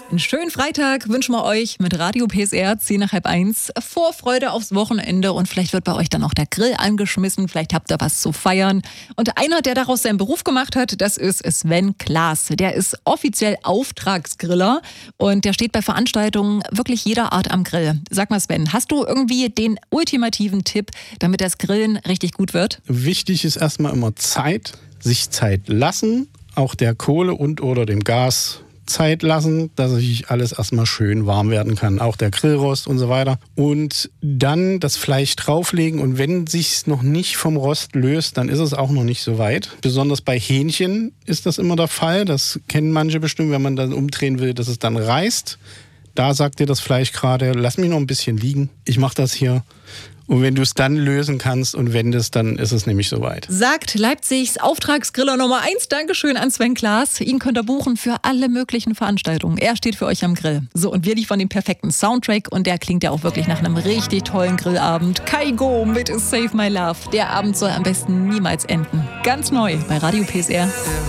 Einen schönen Freitag wünschen wir euch mit Radio PSR 10 nach halb 1. Vorfreude aufs Wochenende und vielleicht wird bei euch dann auch der Grill angeschmissen. Vielleicht habt ihr was zu feiern. Und einer, der daraus seinen Beruf gemacht hat, das ist Sven Klaas. Der ist offiziell Auftragsgriller und der steht bei Veranstaltungen wirklich jeder Art am Grill. Sag mal Sven, hast du irgendwie den ultimativen Tipp, damit das Grillen richtig gut wird? Wichtig ist erstmal immer Zeit, sich Zeit lassen, auch der Kohle und oder dem Gas Zeit lassen, dass sich alles erstmal schön warm werden kann, auch der Grillrost und so weiter. Und dann das Fleisch drauflegen und wenn sich's noch nicht vom Rost löst, dann ist es auch noch nicht so weit. Besonders bei Hähnchen ist das immer der Fall, das kennen manche bestimmt, wenn man dann umdrehen will, dass es dann reißt. Da sagt dir das Fleisch gerade, lass mich noch ein bisschen liegen, ich mache das hier. Und wenn du es dann lösen kannst und wendest, dann ist es nämlich soweit. Sagt Leipzigs Auftragsgriller Nummer 1. Dankeschön an Sven Klaas. Ihn könnt ihr buchen für alle möglichen Veranstaltungen. Er steht für euch am Grill. So, und wir liefern den perfekten Soundtrack. Und der klingt ja auch wirklich nach einem richtig tollen Grillabend. Kygo mit Save My Love. Der Abend soll am besten niemals enden. Ganz neu bei Radio PSR.